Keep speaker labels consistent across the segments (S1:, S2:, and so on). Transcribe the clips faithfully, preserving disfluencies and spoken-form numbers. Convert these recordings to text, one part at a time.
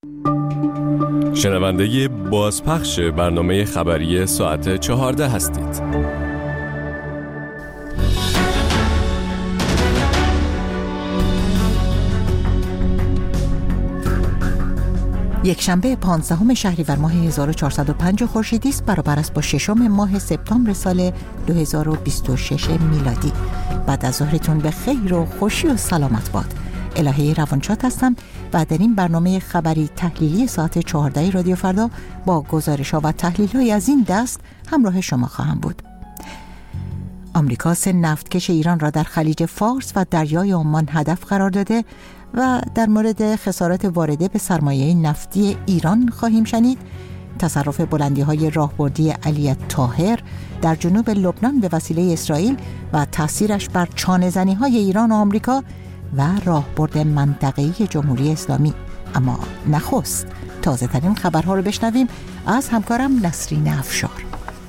S1: شنونده بازپخش برنامه خبری ساعت چهارده هستید.
S2: یک شنبه پانزدهم شهریور ماه هزار و چهارصد و پنج خورشیدی است، برابر است با ششم ماه سپتامبر سال دو هزار و بیست و شش میلادی. بعد از ظهرتون به خیر و خوشی و سلامت باد. الهه روانشاد هستم و در این برنامه خبری تحلیلی ساعت چهارده رادیو فردا با گزارش‌ها و تحلیل‌های از این دست همراه شما خواهم بود. آمریکا سه نفتکش ایران را در خلیج فارس و دریای عمان هدف قرار داده و در مورد خسارات وارده به سرمایه نفتی ایران خواهیم شنید. تصرف بلندی‌های راهبردی علی طاهر در جنوب لبنان به وسیله اسرائیل و تأثیرش بر چانه‌زنی‌های ایران و آمریکا و راهبرد منطقه‌ای جمهوری اسلامی. اما نخست تازه ترین خبرها رو بشنویم از همکارم نسرین افشار.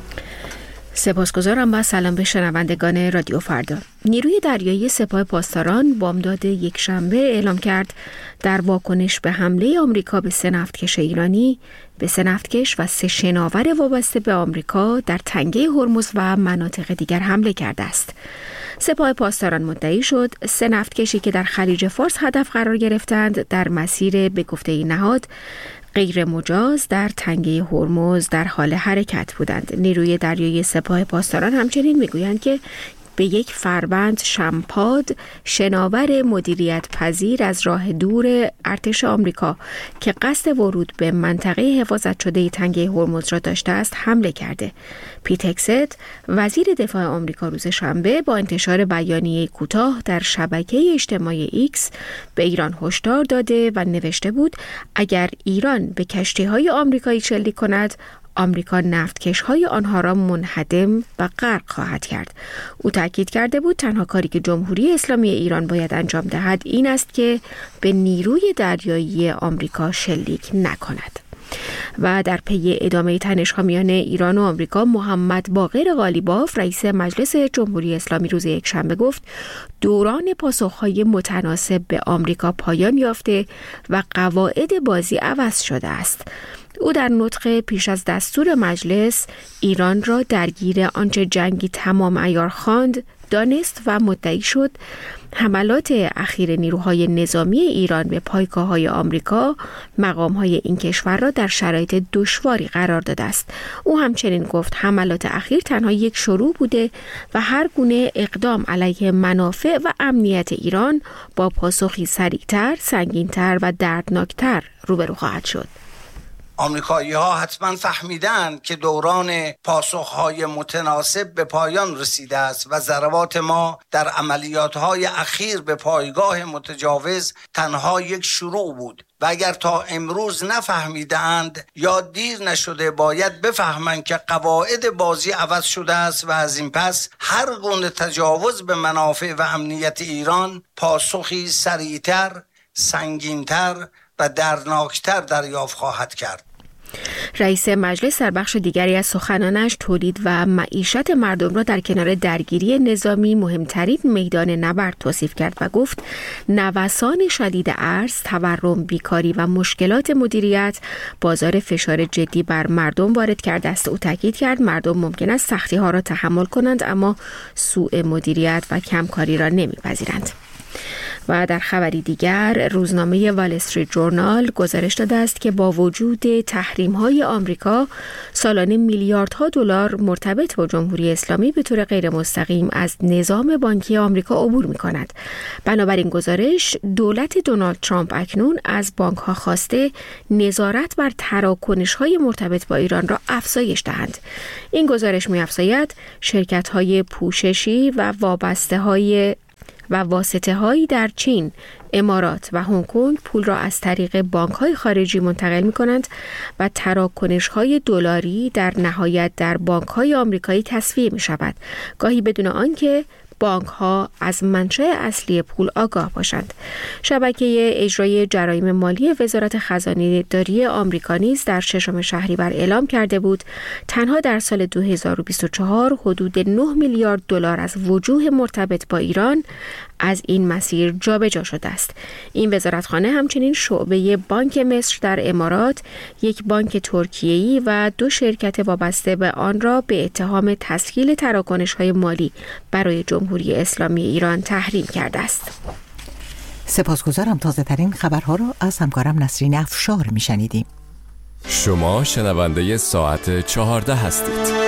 S3: سپاسگزارم و سلام به شنوندگان رادیو فردا. نیروی دریایی سپاه پاسداران بامداد یک شنبه اعلام کرد در واکنش به حمله آمریکا به سه نفتکش ایرانی، به سه نفتکش و سه شناور وابسته به آمریکا در تنگه هرمز و مناطق دیگر حمله کرده است. سپاه پاسداران مدعی شد سه نفتکشی که در خلیج فارس هدف قرار گرفتند در مسیر به گفته نهاد غیر مجاز در تنگه هرمز در حال حرکت بودند. نیروی دریایی سپاه پاسداران همچنین میگویند که به یک فروند شمپاد شناور مدیریت پذیر از راه دور ارتش آمریکا که قصد ورود به منطقه حفاظت شده تنگه هرمز را داشته است حمله کرده. پیت هگست وزیر دفاع آمریکا روز شنبه با انتشار بیانیه کوتاه در شبکه اجتماعی ایکس به ایران هشدار داده و نوشته بود اگر ایران به کشتی‌های آمریکایی شلیک کند، آمریکا نفتکش‌های آنها را منهدم و غرق خواهد کرد. او تاکید کرده بود تنها کاری که جمهوری اسلامی ایران باید انجام دهد این است که به نیروی دریایی آمریکا شلیک نکند. و در پی ادامه تنش‌ها میان ایران و آمریکا، محمد باقر قالیباف رئیس مجلس جمهوری اسلامی روز یکشنبه گفت دوران پاسخ‌های متناسب به آمریکا پایان یافته و قواعد بازی عوض شده است. او در نطق پیش از دستور مجلس ایران را درگیر آنچه جنگی تمام عیار خواند دانست و مدعی شد حملات اخیر نیروهای نظامی ایران به پایگاه‌های آمریکا مقام‌های این کشور را در شرایط دشواری قرار داده است. او همچنین گفت حملات اخیر تنها یک شروع بوده و هر گونه اقدام علیه منافع و امنیت ایران با پاسخی سریع‌تر، سنگین‌تر و دردناکتر روبرو خواهد شد.
S4: آمریکایی ها حتما فهمیدن که دوران پاسخهای متناسب به پایان رسیده است و ضربات ما در عملیات های اخیر به پایگاه متجاوز تنها یک شروع بود و اگر تا امروز نفهمیدند یا دیر نشده باید بفهمند که قواعد بازی عوض شده است و از این پس هر گونه تجاوز به منافع و امنیت ایران پاسخی سریعتر، سنگینتر و دردناکتر دریافت خواهد کرد.
S3: رئیس مجلس در بخش دیگری از سخنانش تولید و معیشت مردم را در کنار درگیری نظامی مهمترین میدان نبرد توصیف کرد و گفت نوسان شدید ارز، تورم، بیکاری و مشکلات مدیریت بازار فشار جدی بر مردم وارد کرده است. او تاکید کرد مردم ممکن است سختی ها را تحمل کنند اما سوء مدیریت و کمکاری را نمیپذیرند. و در خبری دیگر روزنامه وال استریت جورنال گزارش داده است که با وجود تحریم‌های آمریکا سالانه میلیاردها دلار مرتبط با جمهوری اسلامی به طور غیر مستقیم از نظام بانکی آمریکا عبور می‌کند. بنابراین گزارش دولت دونالد ترامپ اکنون از بانک‌ها خواسته نظارت بر تراکنش‌های مرتبط با ایران را افزایش دهند. این گزارش می‌افزاید شرکت‌های پوششی و وابسته‌های و واسطه هایی در چین، امارات و هنگ کنگ پول را از طریق بانک های خارجی منتقل می کنند و تراکنش های دلاری در نهایت در بانک های آمریکایی تصفیه می شود، گاهی بدون آنکه بانک ها از منشأ اصلی پول آگاه باشند. شبکه اجرای جرایم مالی وزارت خزانه داری آمریکا نیز در ششم شهریور اعلام کرده بود تنها در سال دو هزار و بیست و چهار حدود نه میلیارد دلار از وجوه مرتبط با ایران از این مسیر جابجا شده است. این وزارتخانه همچنین شعبه بانک مصر در امارات، یک بانک ترکیه‌ای و دو شرکت وابسته به آن را به اتهام تسهیل تراکنش‌های مالی برای جمهوری اسلامی ایران تحریم کرده است.
S2: سپاسگزارم. تازه ترین خبرها رو از همکارم نسرین افشار میشنیدیم.
S1: شما شنونده ساعت چهارده هستید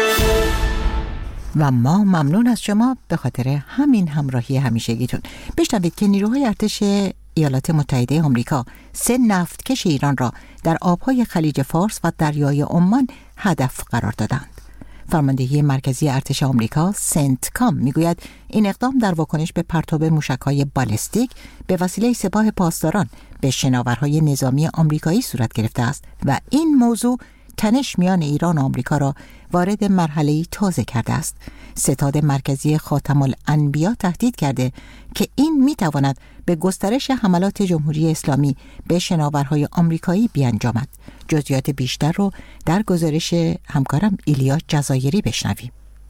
S2: و ما ممنون از شما به خاطر همین همراهی همیشگیتون. بشنوید که نیروهای ارتش ایالات متحده آمریکا سه نفتکش ایران را در آبهای خلیج فارس و دریای عمان هدف قرار دادند. فرماندهی مرکزی ارتش آمریکا سنتکام میگوید این اقدام در واکنش به پرتاب موشک‌های بالستیک به وسیله سپاه پاسداران به شناورهای نظامی آمریکایی صورت گرفته است و این موضوع تنش میان ایران و آمریکا را وارد مرحله‌ای تازه کرده است. ستاد مرکزی خاتم الانبیا تهدید کرده که این میتواند به گسترش حملات جمهوری اسلامی به شناورهای آمریکایی بیانجامد. جزئیات بیشتر رو در گزارش همکارم ایلیا جزایری بشنویم.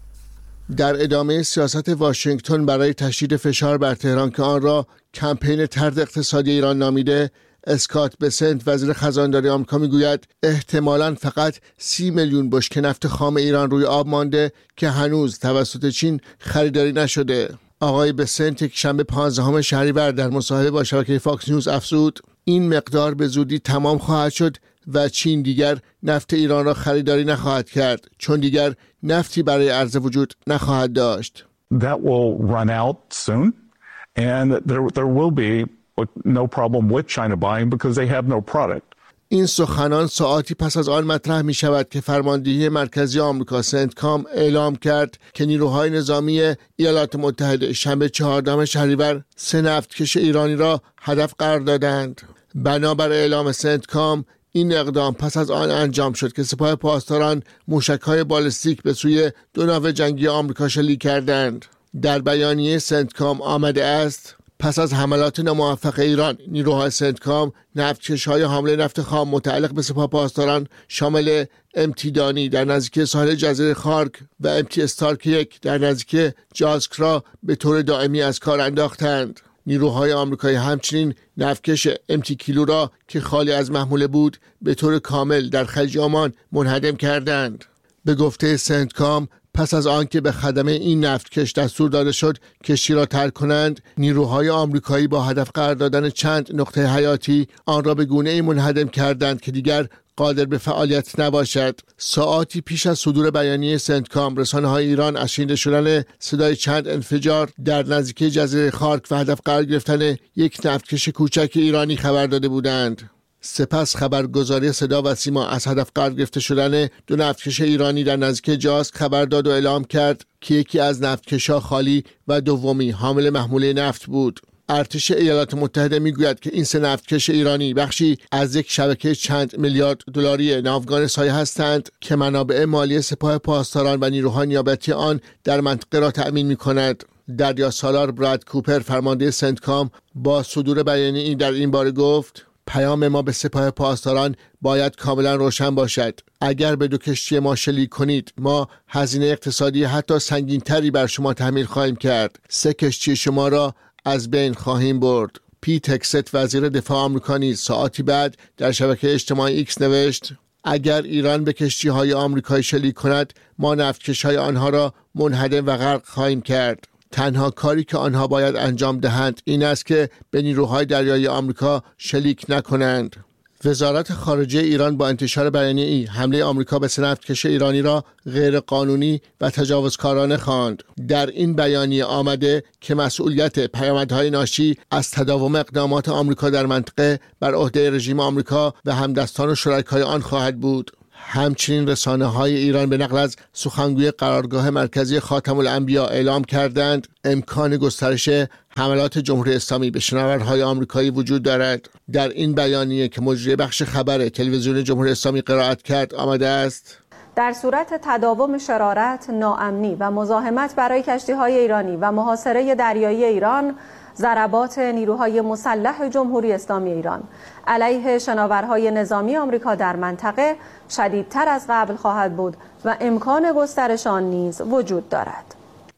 S5: در ادامه سیاست واشنگتن برای تشدید فشار بر تهران که آن را کمپین طرد اقتصادی ایران نامیده، اسکات بسنت وزیر خزانداری آمریکا میگوید احتمالاً فقط سی میلیون بشکه نفت خام ایران روی آب مانده که هنوز توسط چین خریداری نشده. آقای بسنت یک شنبه پانزدهم شهریور در مصاحبه با شبکه فاکس نیوز افزود این مقدار به زودی تمام خواهد شد و چین دیگر نفت ایران را خریداری نخواهد کرد چون دیگر نفتی برای عرضه وجود نخواهد داشت.
S6: That will run out soon and there there will be no problem with China buying because they have no product.
S5: این سخنان ساعتی پس از آن مطرح می شود که فرماندهی مرکزی آمریکا سنتکام اعلام کرد که نیروهای نظامی ایالات متحده شنبه چهاردهم شهریور سه نفتکش ایرانی را هدف قرار دادند. بنابر اعلام سنتکام این اقدام پس از آن انجام شد که سپاه پاسداران موشک‌های بالستیک به سوی دو ناو جنگی آمریکا شلیک کردند. در بیانیه سنتکام آمده است پس از حملات ناموفق ایران، نیروهای سنتکام نفتکش‌های حامل نفت خام متعلق به سپاه پاسداران شامل امتی دانی در نزدیکی ساحل جزیره خارک و امتی استارک یک در نزدیکی جاسک را به طور دائمی از کار انداختند. نیروهای آمریکایی همچنین نفتکش امتی کیلو را که خالی از محموله بود به طور کامل در خلیج عمان منهدم کردند. به گفته سنتکام پس از آنکه به خدمه این نفتکش دستور داده شد کشتی را ترک کنند، نیروهای آمریکایی با هدف قرار دادن چند نقطه حیاتی آن را به گونه‌ای منهدم کردند که دیگر قادر به فعالیت نباشد. ساعاتی پیش از صدور بیانیه سنتکام، رسانه‌های ایران از شنیده شدن صدای چند انفجار در نزدیکی جزیره خارک و هدف قرار گرفتن یک نفتکش کوچک ایرانی خبر داده بودند. سپس خبرگزاری صدا و سیما از هدف قرار گرفته شدن دو نفتکش ایرانی در نزدیکی جاسک خبر داد و اعلام کرد که یکی از نفتکش‌ها خالی و دومی حامل محموله نفت بود. ارتش ایالات متحده میگوید که این سه نفتکش ایرانی بخشی از یک شبکه چند میلیارد دلاری ناوگان سایه هستند که منابع مالی سپاه پاسداران و نیروهای نیابتی آن در منطقه را تأمین می‌کند. دریا سالار براد کوپر فرمانده سنتکام با صدور بیانیه این در این باره گفت پیام ما به سپاه پاسداران باید کاملا روشن باشد. اگر به دو کشتی ما شلیک کنید ما هزینه اقتصادی حتی سنگین‌تری بر شما تحمیل خواهیم کرد. سه کشتی شما را از بین خواهیم برد. پیت هگست وزیر دفاع آمریکا نیز ساعتی بعد در شبکه اجتماعی ایکس نوشت اگر ایران به کشتی‌های آمریکایی شلیک کند ما نفتکش‌های آنها را منهدم و غرق خواهیم کرد. تنها کاری که آنها باید انجام دهند این است که به نیروهای دریایی آمریکا شلیک نکنند. وزارت خارجه ایران با انتشار بیانیه ای حمله آمریکا به سه نفتکش ایرانی را غیر قانونی و تجاوزکارانه خواند. در این بیانیه آمده که مسئولیت پیامدهای ناشی از تداوم اقدامات آمریکا در منطقه بر عهده رژیم آمریکا و همدستان و شرکای آن خواهد بود. همچنین رسانه‌های ایران به نقل از سخنگوی قرارگاه مرکزی خاتم الانبیا اعلام کردند امکان گسترش حملات جمهوری اسلامی به شناورهای آمریکایی وجود دارد. در این بیانیه که مجری بخش خبر تلویزیون جمهوری اسلامی قرائت کرد آمده است
S7: در صورت تداوم شرارت، ناامنی و مزاحمت برای کشتی‌های ایرانی و محاصره دریایی ایران، ضربات نیروهای مسلح جمهوری اسلامی ایران علیه شناورهای نظامی آمریکا در منطقه شدیدتر از قبل خواهد بود و امکان گسترش آن نیز وجود دارد.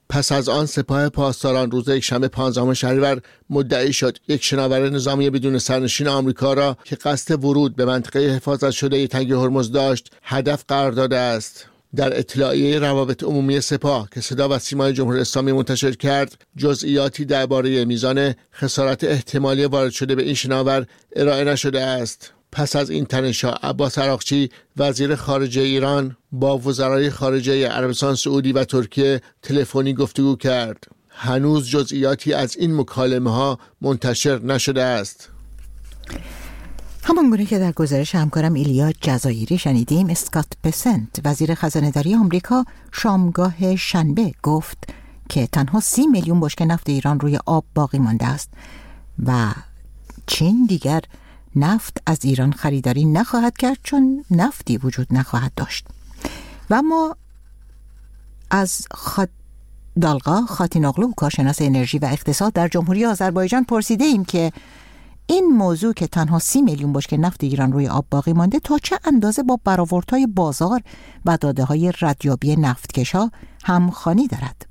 S5: پس از آن سپاه پاسداران روز یکشنبه پانزدهم شهریور مدعی شد یک شناور نظامی بدون سرنشین آمریکا را که قصد ورود به منطقه حفاظت شده تنگ هرمز داشت هدف قرار داده است. در اطلاعیه روابط عمومی سپاه که صدا و سیمای جمهوری اسلامی منتشر کرد، جزئیاتی درباره میزان خسارت احتمالی وارد شده به این شناور ارائه نشده است. پس از این تنش‌ها عباس عراقچی وزیر خارجه ایران با وزرای خارجه عربستان سعودی و ترکیه تلفنی گفتگو کرد. هنوز جزئیاتی از این مکالمه‌ها منتشر نشده است.
S2: همان گونه که در گزارش همکارم ایلیا جزایری شنیدیم، اسکات بسنت وزیر خزانه‌داری آمریکا شامگاه شنبه گفت که تنها سی میلیون بشکه نفت ایران روی آب باقی مانده است و چین دیگر نفت از ایران خریداری نخواهد کرد چون نفتی وجود نخواهد داشت. و اما از خد... دالغا خاتیناغلو، کارشناس انرژی و اقتصاد در جمهوری آذربایجان، پرسیده ایم که این موضوع که تنها سی میلیون بشکه نفت ایران روی آب باقی مانده تا چه اندازه با برآوردهای بازار و داده‌های ردیابی نفتکش‌ها همخوانی دارد.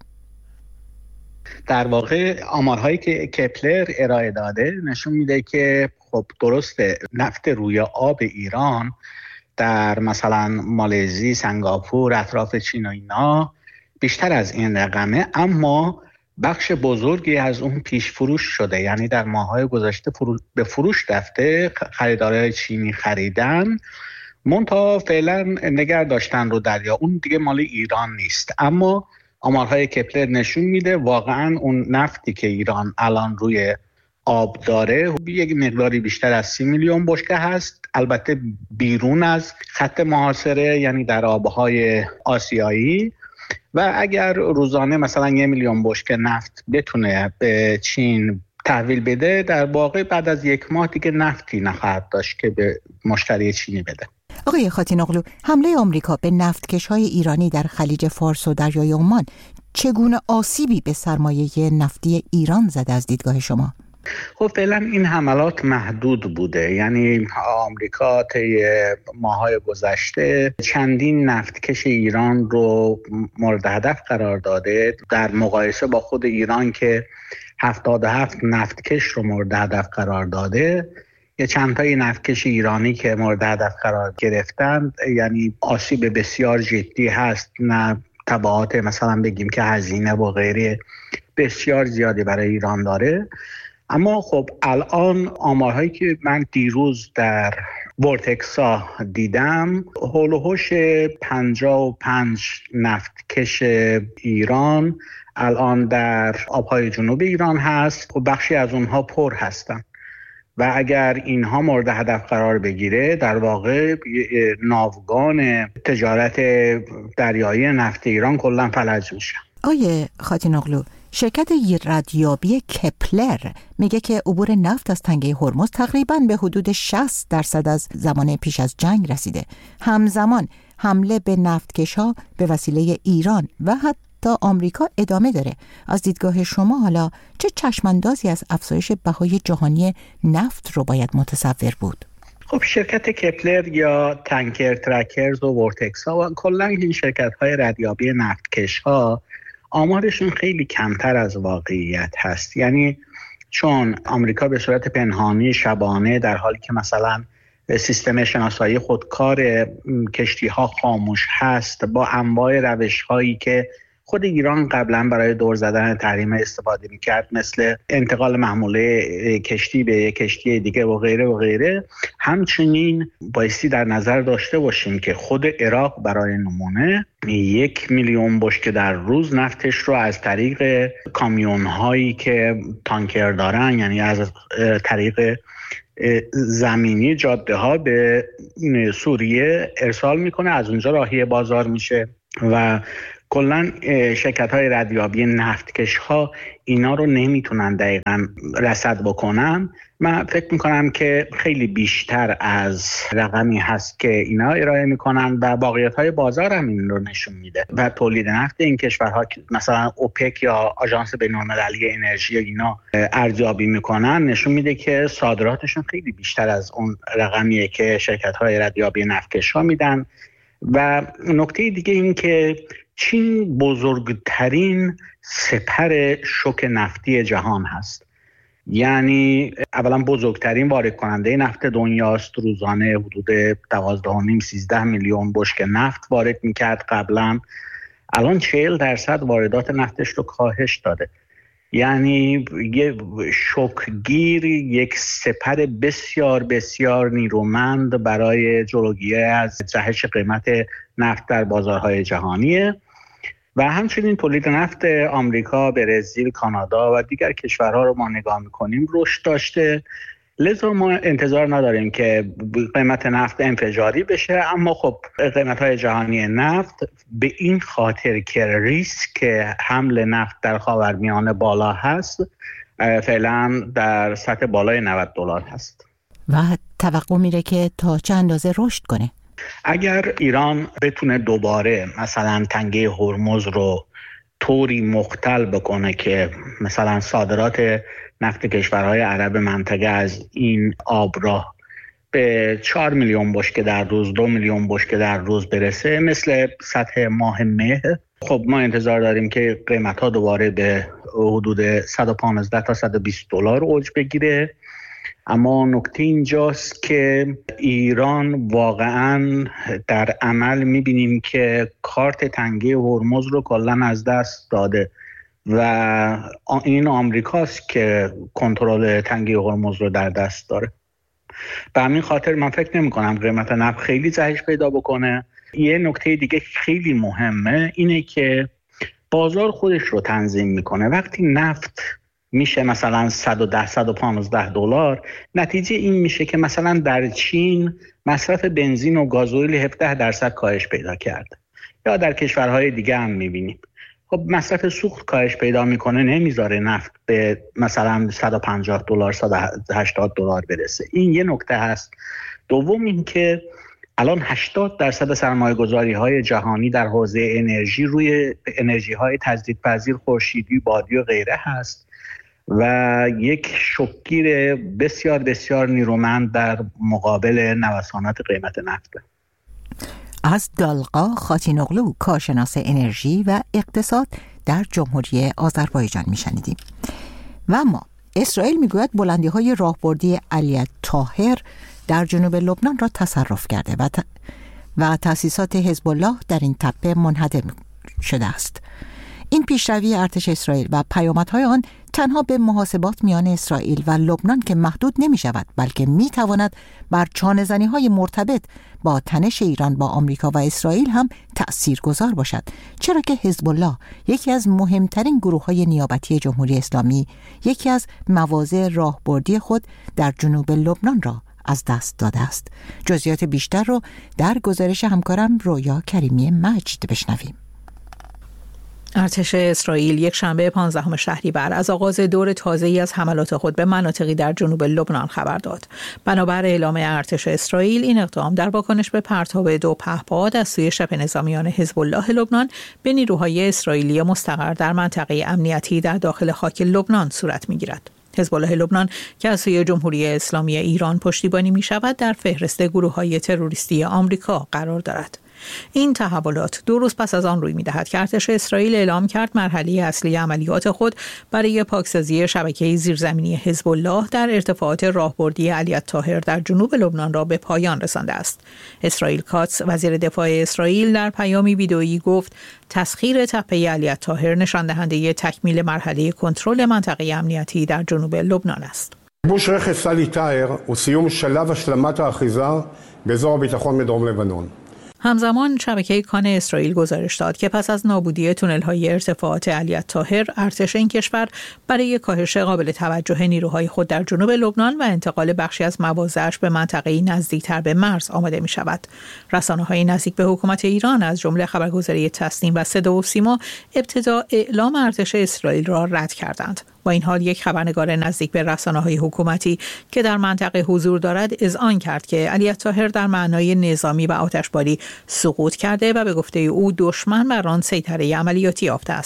S8: در واقع آمارهایی که کپلر ارائه داده نشون میده که خب درسته نفت روی آب ایران در مثلا مالزی، سنگاپور، اطراف چین و اینا بیشتر از این رقمه، اما بخش بزرگی از اون پیش فروش شده، یعنی در ماه‌های گذشته فرو... به فروش رفته، خریدارای چینی خریدن، منتها فعلا نگه داشتن رو دریا، اون دیگه مال ایران نیست. اما آمارهای کپلر نشون میده واقعا اون نفتی که ایران الان روی آب داره یک مقداری بیشتر از سی میلیون بشکه هست، البته بیرون از خط محاصره، یعنی در آبهای آسیایی. و اگر روزانه مثلا یک میلیون بشکه نفت بتونه به چین تحویل بده، در واقع بعد از یک ماه دیگه نفتی نخواهد داشت که به مشتری چینی بده.
S2: آقای خاتیناغلو، حمله آمریکا به نفتکش‌های ایرانی در خلیج فارس و دریای عمان چگونه آسیبی به سرمایه نفتی ایران زده از دیدگاه شما؟
S8: خب فعلا این حملات محدود بوده، یعنی آمریکا طی ماه‌های گذشته چندین نفتکش ایران رو مورد هدف قرار داده، در مقایسه با خود ایران که هفتاد و هفت نفتکش رو مورد هدف قرار داده. یه چند تای نفتکش ایرانی که مورد هدف قرار گرفتن، یعنی آسیب بسیار جدی هست، نه تبعات مثلا بگیم که هزینه و غیره بسیار زیادی برای ایران داره. اما خب الان آمارهایی که من دیروز در ورتکسا دیدم، هول و هوش پنجاه و پنج نفتکش ایران الان در آبهای جنوب ایران هست و بخشی از اونها پر هستن و اگر اینها مورد هدف قرار بگیره، در واقع ناوگان تجارت دریایی نفت ایران کلا فلج میشه.
S2: آیه خاتیناغلو، شرکت ردیابی کپلر میگه که عبور نفت از تنگه هرمز تقریباً به حدود شصت درصد از زمان پیش از جنگ رسیده. همزمان حمله به نفتکش‌ها به وسیله ایران و حتی آمریکا ادامه داره. از دیدگاه شما حالا چه چشماندازی از افزایش بهای جهانی نفت رو باید متصور بود؟
S8: خب شرکت کپلر یا تانکر ترکرز و ورتکسا و کلا این شرکت‌های ردیابی نفتکش‌ها آمارشون خیلی کمتر از واقعیت هست، یعنی چون آمریکا به صورت پنهانی شبانه در حالی که مثلا سیستم شناسایی خودکار کشتی‌ها خاموش هست، با انواع روش‌هایی که خود ایران قبلا برای دور زدن تحریم استفاده می‌کرد، مثل انتقال محموله کشتی به کشتی دیگه و غیره و غیره، همچنین بایستی در نظر داشته باشیم که خود عراق برای نمونه یک میلیون بشکه در روز نفتش رو از طریق کامیون‌هایی که تانکر دارن، یعنی از طریق زمینی جاده ها به سوریه ارسال میکنه، از اونجا راهی بازار میشه و کلا شرکت های ردیابی نفتکش ها اینا رو نمیتونن دقیقاً رصد بکنن. من فکر میکنم که خیلی بیشتر از رقمی هست که اینا ارائه میکنن و واقعیت های بازار هم این رو نشون میده و تولید نفت این کشورها مثلا اوپک یا آژانس بین‌المللی انرژی اینا ارزیابی میکنن نشون میده که صادراتشون خیلی بیشتر از اون رقمیه که شرکت های ردیابی نفتکش ها میدن. و نکته دیگه این که چین بزرگترین سپر شوک نفتی جهان هست. یعنی اولا بزرگترین وارد کننده نفت دنیاست. روزانه حدود دوازده و نیم سیزده میلیون بشکه نفت وارد میکرد قبلا. الان چهل درصد واردات نفتش رو کاهش داده. یعنی یه شوکگیر، یک سپر بسیار بسیار نیرومند برای جلوگیری از جهش قیمت نفت در بازارهای جهانیه. و همچنین تولید نفت آمریکا، برزیل، کانادا و دیگر کشورها رو ما نگاه میکنیم رشد داشته. لذا ما انتظار نداریم که قیمت نفت انفجاری بشه، اما خب قیمت‌های جهانی نفت به این خاطر که ریسک حمل نفت در خاورمیانه بالا هست، فعلا در سطح بالای نود دلار هست
S2: و توقع میره که تا چه اندازه رشد کنه.
S8: اگر ایران بتونه دوباره مثلا تنگه هرمز رو طوری مختل بکنه که مثلا صادرات نفت کشورهای عرب منطقه از این آبراه به چهار میلیون بشکه در روز، دو میلیون بشکه در روز برسه مثل سطح ماه مه، خب ما انتظار داریم که قیمت ها دوباره به حدود صد و پانزده تا صد و بیست دلار اوج بگیره. اما نکته اینجاست که ایران واقعا در عمل میبینیم که کارت تنگه هرمز رو کلاً از دست داده و این آمریکاست که کنترل تنگه هرمز رو در دست داره. به همین خاطر من فکر نمی کنم قیمت نفت خیلی جهش پیدا بکنه. یه نکته دیگه خیلی مهمه اینه که بازار خودش رو تنظیم میکنه. وقتی نفت میشه مثلا صد و ده صد و پانزده دلار، نتیجه این میشه که مثلا در چین مصرف بنزین و گازوئیل هفده درصد کاهش پیدا کرده، یا در کشورهای دیگه هم میبینیم. خب مصرف سوخت کاهش پیدا میکنه، نمیذاره نفت به مثلا صد و پنجاه دلار صد و هشتاد دلار برسه. این یه نکته هست. دوم این که الان هشتاد درصد سرمایه‌گذاری های جهانی در حوزه انرژی روی انرژی های تجدیدپذیر، خورشیدی، بادی و غیره هست و یک شوکگیر بسیار بسیار نیرومند در مقابل نوسانات قیمت نفت.
S2: از دالقا خاتینوغلو، کارشناس انرژی و اقتصاد در جمهوری آذربایجان میشنیدیم. و اما اسرائیل میگوید بلندی های راهبردی علی طاهر در جنوب لبنان را تصرف کرده و, ت... و تأسیسات حزب الله در این تپه منهدم شده است. این پیشروی ارتش اسرائیل و پیامدهای آن تنها به محاسبات میان اسرائیل و لبنان که محدود نمی شود، بلکه می تواند بر چانه‌زنی های مرتبط با تنش ایران با آمریکا و اسرائیل هم تأثیر گذار باشد، چرا که حزب الله یکی از مهمترین گروه های نیابتی جمهوری اسلامی یکی از مواضع راهبردی خود در جنوب لبنان را از دست داده است. جزئیات بیشتر رو در گزارش همکارم رویا کریمی مجد بشنویم.
S9: ارتش اسرائیل یک شنبه پانزدهم شهریور از آغاز دور تازه‌ای از حملات خود به مناطقی در جنوب لبنان خبر داد. بنابر اعلام ارتش اسرائیل، این اقدام در واکنش به پرتاب دو پهپاد از سوی شبه نظامیان حزب الله لبنان به نیروهای اسرائیلی مستقر در منطقه امنیتی در داخل خاک لبنان صورت می‌گیرد. حزب الله لبنان که از سوی جمهوری اسلامی ایران پشتیبانی می‌شود، در فهرست گروه‌های تروریستی آمریکا قرار دارد. این تحولات دو روز پس از آن روی می‌دهد که ارتش اسرائیل اعلام کرد مرحله اصلی عملیات خود برای پاکسازی شبکه زیرزمینی حزب الله در ارتفاعات راهبردی علی طاهر در جنوب لبنان را به پایان رسانده است. اسرائیل کاتس، وزیر دفاع اسرائیل، در پیامی ویدئویی گفت تسخیر تپه علی طاهر نشان دهنده تکمیل مرحله کنترل منطقه امنیتی در جنوب لبنان است.
S10: כיבוש רכס עלי טאהר הוא סיום שלב השלמת האחיזה באזור הביטחון מדרום לבנון.
S9: همزمان شبکه کان اسرائیل گزارش داد که پس از نابودی تونل‌های ارتفاعات علی طاهر، ارتش این کشور برای کاهش قابل توجه نیروهای خود در جنوب لبنان و انتقال بخشی از مواضعش به منطقه‌ای نزدیکتر به مرز آماده می‌شود. رسانه‌های نزدیک به حکومت ایران از جمله خبرگزاری تسنیم و صدا و سیما ابتدا اعلام ارتش اسرائیل را رد کردند. با این حال یک خبرنگار نزدیک به رسانه‌های حکومتی که در منطقه حضور دارد اذعان کرد که علی طاهر در معنای نظامی و آتشباری سقوط کرده و به گفته او دشمن بر آن سیطره عملیاتی یافته است.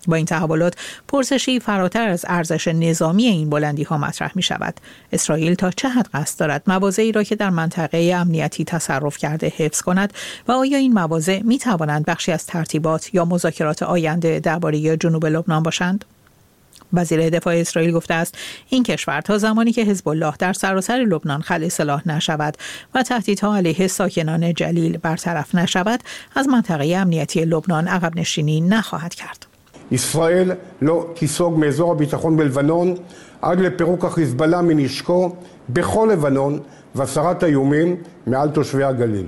S9: با این تحولات پرسشی فراتر از ارزش نظامی این بلندی ها مطرح می شود. اسرائیل تا چه حد قصد دارد مواضعی را که در منطقه امنیتی تصرف کرده حفظ کند و آیا این مواضع می توانند بخشی از ترتیبات یا مذاکرات آینده درباره جنوب لبنان باشند؟ وزیر دفاع اسرائیل گفته است این کشور تا زمانی که حزب الله در سراسر لبنان خلع سلاح نشود و تهدیدها علیه ساکنان جلیل برطرف نشود از منطقه امنیتی لبنان عقب نشینی نخواهد کرد.
S10: ישראל לא תיסוג מאזור הביטחון בלבנון עד לפירוק החיזבאללה מנשקו בכל לבנון והסרת האיומים מעל תושבי הגליל.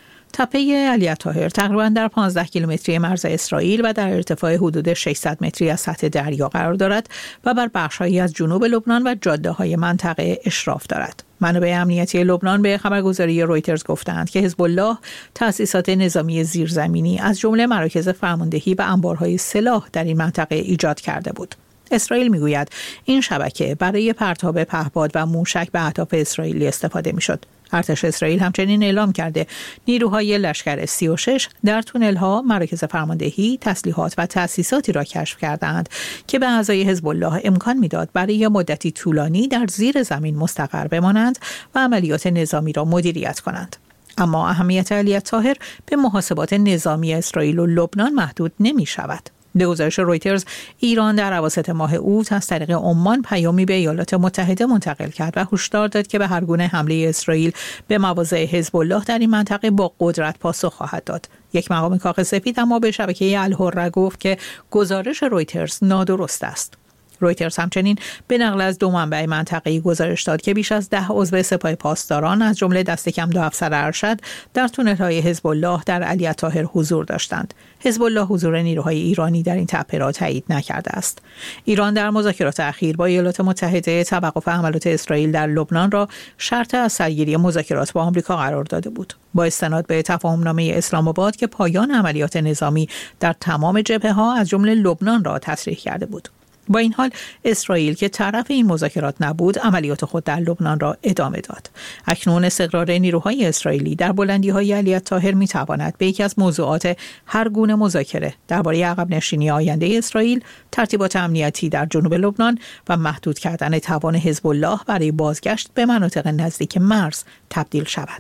S9: تپه علی الطاهر تقریباً در پانزده کیلومتری مرز اسرائیل و در ارتفاع حدود ششصد متری از سطح دریا قرار دارد و بر بخش‌هایی از جنوب لبنان و جاده‌های منطقه اشراف دارد. منابع امنیتی لبنان به خبرگزاری رویترز گفتند که حزب الله تأسیسات نظامی زیرزمینی از جمله مراکز فرماندهی و انبارهای سلاح در این منطقه ایجاد کرده بود. اسرائیل میگوید این شبکه برای پرتاب پهپاد و موشک به اهداف اسرائیلی استفاده میشد. ارتش اسرائیل همچنین اعلام کرده نیروهای لشکر سی و شش در تونل‌ها مراکز فرماندهی، تسلیحات و تأسیساتی را کشف کردند که به اعضای حزب الله امکان میداد برای مدتی طولانی در زیر زمین مستقر بمانند و عملیات نظامی را مدیریت کنند. اما اهمیت علی الطاهر به محاسبات نظامی اسرائیل و لبنان محدود نمی شود. به گزارش رویترز، ایران در اواسط ماه اوت از طریق عمان پیامی به ایالات متحده منتقل کرد و هشدار داد که به هر گونه حمله اسرائیل به مواضع حزب الله در این منطقه با قدرت پاسخ خواهد داد. یک مقام کاخ سفید اما به شبکه الحره گفت که گزارش رویترز نادرست است. رویترز همچنین به نقل از دو منبع منطقه‌ای گزارش داد که بیش از ده عضو سپاه پاسداران از جمله دست کم دو افسر ارشد در تونل‌های حزب الله در علی الطاهر حضور داشتند. حزب الله حضور نیروهای ایرانی در این تپه را تایید نکرده است. ایران در مذاکرات اخیر با ایالات متحده توقف حملات اسرائیل در لبنان را شرط از سرگیری مذاکرات با آمریکا قرار داده بود. با استناد به تفاهمنامه اسلام آباد که پایان عملیات نظامی در تمام جبهه‌ها از جمله لبنان را تصریح کرده بود. با این حال اسرائیل که طرف این مذاکرات نبود عملیات خود در لبنان را ادامه داد. اکنون استقرار نیروهای اسرائیلی در بلندی‌های علی الطاهر می‌تواند به یکی از موضوعات هر گونه مذاکره درباره عقب نشینی آینده اسرائیل، ترتیبات امنیتی در جنوب لبنان و محدود کردن توان حزب الله برای بازگشت به مناطق نزدیک مرز تبدیل شود.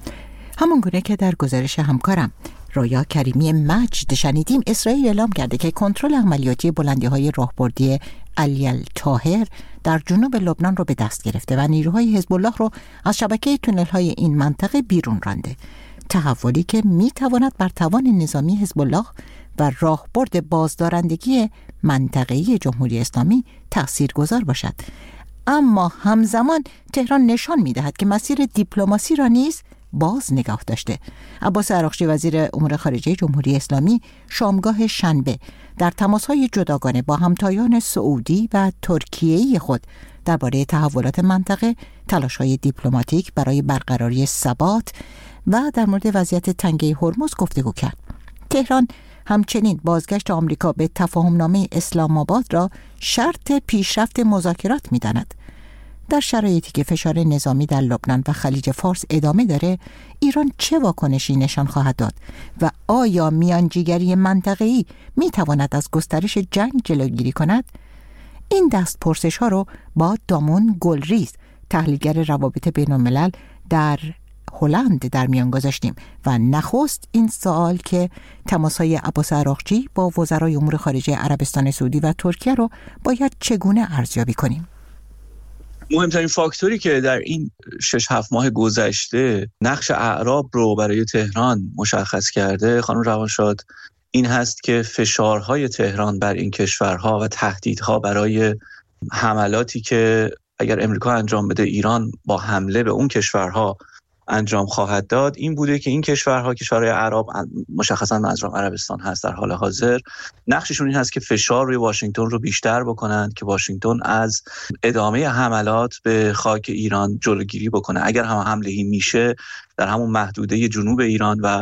S2: همون گونه که در گزارش همکارم رویا کریمی مجد شنیدیم، اسرائیل اعلام کرده که کنترل عملیاتی بلندی‌های راهبردی علی الطاهر در جنوب لبنان رو به دست گرفته و نیروهای حزب الله رو از شبکه تونل‌های این منطقه بیرون رانده. تحولی که می‌تواند بر توان نظامی حزب الله و راهبرد بازدارندگی منطقه‌ای جمهوری اسلامی تاثیرگذار باشد. اما همزمان تهران نشان می‌دهد که مسیر دیپلماسی را نیز باز نگاه داشته. عباس عراقچی وزیر امور خارجه جمهوری اسلامی شامگاه شنبه در تماس‌های جداگانه با همتایان سعودی و ترکیه‌ای خود درباره تحولات منطقه، تلاش‌های دیپلماتیک برای برقراری ثبات و در مورد وضعیت تنگه هرمز گفتگو کرد. تهران همچنین بازگشت آمریکا به تفاهمنامه اسلام آباد را شرط پیشرفت مذاکرات می‌داند. در شرایطی که فشار نظامی در لبنان و خلیج فارس ادامه داره، ایران چه واکنشی نشان خواهد داد و آیا میانجیگری منطقه‌ای میتواند از گسترش جنگ جلوگیری کند؟ این دست پرسش ها رو با دامون گلریز، تحلیلگر روابط بین الملل در هلند در میان گذاشتیم و نخست این سوال که تماس‌های عباس عراقچی با وزرای امور خارجه عربستان سعودی و ترکیه رو باید چگونه ارزیابی کنیم؟
S11: مهمترین فاکتوری که در این شش هفت ماه گذشته نقش اعراب رو برای تهران مشخص کرده، خانم روانشاد، این هست که فشارهای تهران بر این کشورها و تهدیدها برای حملاتی که اگر امریکا انجام بده ایران با حمله به اون کشورها انجام خواهد داد، این بوده که این کشورها، کشورهای عرب، مشخصا منظورم عربستان هست در حال حاضر، نقششون این هست که فشار روی واشنگتن رو بیشتر بکنند که واشنگتن از ادامه حملات به خاک ایران جلوگیری بکنه. اگر هم حمله‌ای میشه در همون محدوده جنوب ایران و